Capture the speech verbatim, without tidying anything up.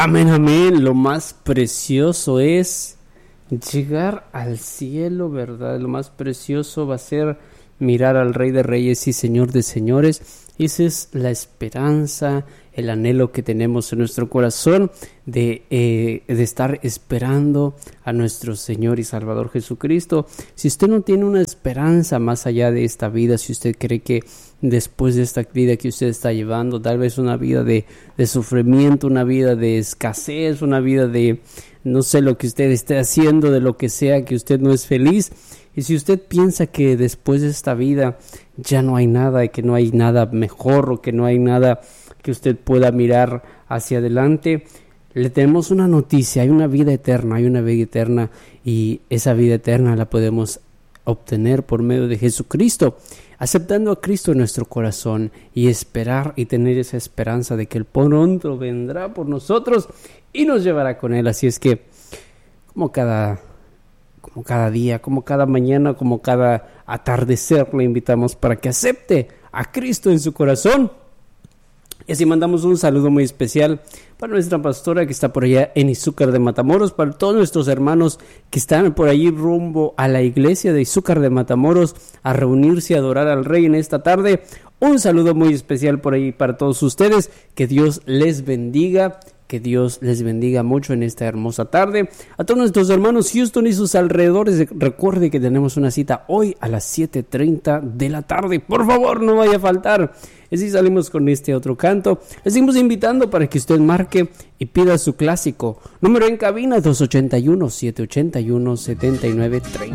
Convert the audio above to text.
Amén, amén. Lo más precioso es llegar al cielo, ¿verdad? Lo más precioso va a ser mirar al Rey de Reyes y Señor de Señores. Esa es la esperanza, el anhelo que tenemos en nuestro corazón de, eh, de estar esperando a nuestro Señor y Salvador Jesucristo. Si usted no tiene una esperanza más allá de esta vida, si usted cree que después de esta vida que usted está llevando, tal vez una vida de, de sufrimiento, una vida de escasez, una vida de no sé lo que usted esté haciendo, de lo que sea, que usted no es feliz. Y si usted piensa que después de esta vida ya no hay nada, y que no hay nada mejor, o que no hay nada que usted pueda mirar hacia adelante, le tenemos una noticia: hay una vida eterna, hay una vida eterna, y esa vida eterna la podemos obtener por medio de Jesucristo, aceptando a Cristo en nuestro corazón y esperar y tener esa esperanza de que Él pronto vendrá por nosotros y nos llevará con Él. Así es que, como cada como cada día, como cada mañana, como cada atardecer, le invitamos para que acepte a Cristo en su corazón. Y así mandamos un saludo muy especial para nuestra pastora que está por allá en Izúcar de Matamoros, para todos nuestros hermanos que están por allí rumbo a la iglesia de Izúcar de Matamoros a reunirse y adorar al Rey en esta tarde. Un saludo muy especial por ahí para todos ustedes. Que Dios les bendiga. Que Dios les bendiga mucho en esta hermosa tarde. A todos nuestros hermanos Houston y sus alrededores, recuerde que tenemos una cita hoy a las siete treinta de la tarde. Por favor, no vaya a faltar. Así salimos con este otro canto. Les seguimos invitando para que usted marque y pida su clásico. Número en cabina dos ocho uno, siete ocho uno, siete nueve tres cero.